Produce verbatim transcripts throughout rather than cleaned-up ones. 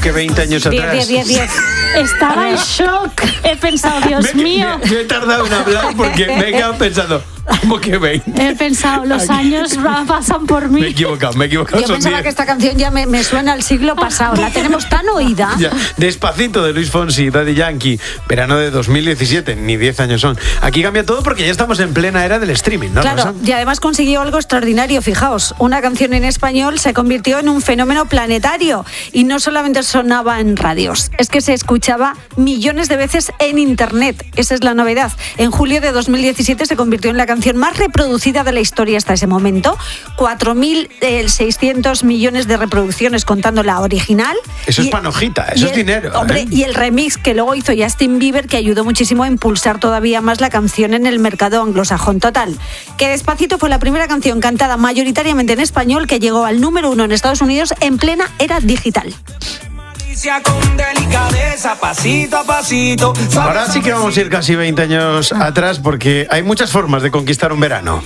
que veinte años atrás. diez, diez, diez. Estaba en shock. He pensado, Dios me, mío. Me, me he tardado en hablar porque me he quedado pensando, ¿cómo que veinte? He pensado, los Aquí. años pasan por mí. Me he equivocado, me he equivocado. Yo son pensaba diez. que esta canción ya me, me suena al siglo pasado. La tenemos tan oída. Ya. Despacito de Luis Fonsi, Daddy Yankee, verano de dos mil diecisiete, ni diez años son. Aquí cambia todo porque ya estamos en plena era del streaming, ¿no, Claro, Rosa? y además consiguió algo extraordinario, fijaos, una canción en español se convirtió en un fenómeno planetario y no solamente sonaba en radios, es que se escuchaba millones de veces en internet, esa es la novedad. En julio de dos mil diecisiete se convirtió en la canción más reproducida de la historia hasta ese momento, cuatro mil seiscientos millones de reproducciones contando la original. Eso es Y- panojita, y eso es el- dinero. Hombre, ¿eh? y el remix que luego hizo Justin Bieber, que ayudó muchísimo a impulsar todavía más la canción en el mercado anglosajón. Total, que Despacito fue la primera canción cantada mayoritariamente en español que llegó al número uno en Estados Unidos en plena era digital. Con delicadeza, pasito a pasito. Ahora sí que vamos a ir casi veinte años atrás porque hay muchas formas de conquistar un verano.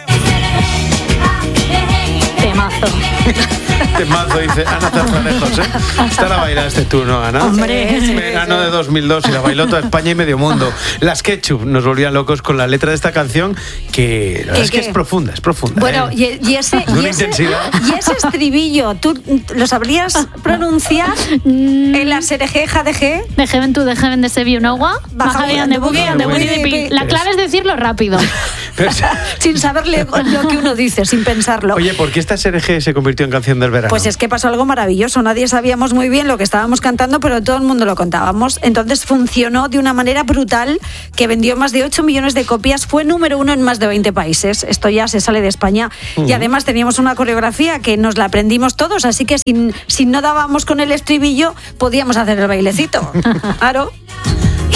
Temazo. Temazo, dice Ana Zarzalejos, ¿eh? Esta la bailaste tú, ¿no, Ana? Hombre. Verano de dos mil dos y la bailó toda España y medio mundo. Las Ketchup nos volvían locos con la letra de esta canción que la verdad ¿Qué, es que qué? es profunda, es profunda. Bueno, ¿eh? y, y ese, De una y, ese, intensidad. y ese estribillo, ¿tú lo sabrías pronunciar en la serejeja de G? De Heaven to the Heaven de Sevi Unowa. Baja Baja and the Boogie and the Winnie the Pooh. La clave es decirlo rápido. Pero- Sin saberle lo que uno dice, sin pensarlo. Oye, ¿por qué esta S R G se convirtió en canción del verano? Pues es que pasó algo maravilloso. Nadie sabíamos muy bien lo que estábamos cantando, pero todo el mundo lo contábamos. Entonces funcionó de una manera brutal, que vendió más de ocho millones de copias, fue número uno en más de veinte países. Esto ya se sale de España. Uh-huh. Y además teníamos una coreografía que nos la aprendimos todos, así que si, si no dábamos con el estribillo, podíamos hacer el bailecito. Claro.